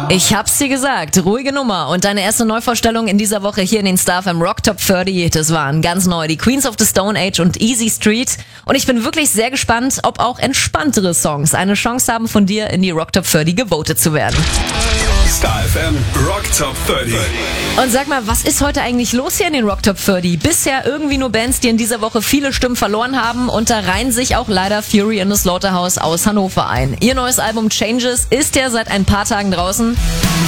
Ich hab's dir gesagt, ruhige Nummer. Und deine erste Neuvorstellung in dieser Woche hier in den Star FM Rock Top 30, das waren ganz neu die Queens of the Stone Age und Easy Street. Und ich bin wirklich sehr gespannt, ob auch entspanntere Songs eine Chance haben, von dir in die Rock Top 30 gewotet zu werden. Star FM Rock Top 30. Und sag mal, was ist heute eigentlich los hier in den Rock Top 30? Bisher irgendwie nur Bands, die in dieser Woche viele Stimmen verloren haben, und da reihen sich auch leider Fury in the Slaughterhouse aus Hannover ein. Ihr neues Album Changes ist ja seit ein paar Tagen draußen.